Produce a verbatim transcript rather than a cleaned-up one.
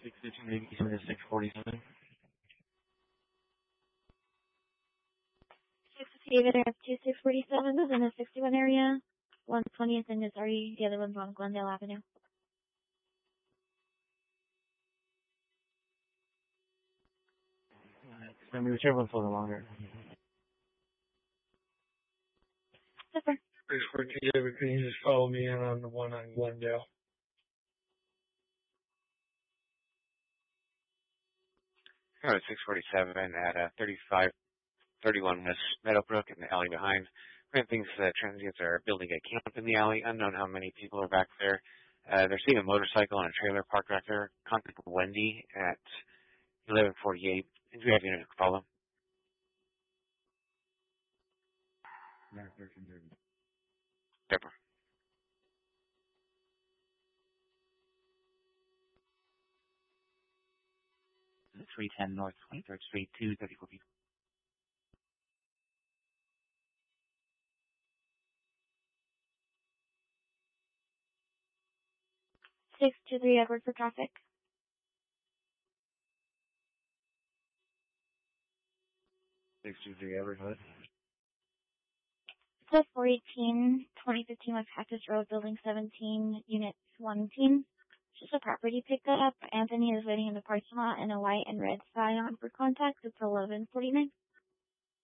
six fifteen, maybe even to six forty-seven. six fifty David Ave two six forty-seven is in the sixty-one area. one twentieth in Missouri. The other one's on Glendale Avenue. Alright, so maybe whichever one's a little longer. Super. David, can you just follow me in on the one on Glendale? Go to six forty-seven at uh, thirty-five thirty-one West Meadowbrook in the alley behind. Rand thinks uh, transients are building a camp in the alley. Unknown how many people are back there. Uh, they're seeing a motorcycle and a trailer parked back there. Contact Wendy at eleven forty-eight. And we have units to follow. Pepper. three ten North twenty-third Street, two thirty-four people. six two three Edward for traffic. six two three Edward, what? It's at four eighteen, twenty fifteen West Cactus Road, Building seventeen, Unit one team. Just a property pickup. Anthony is waiting in the parking lot in a white and red Scion for contact. It's eleven forty-nine.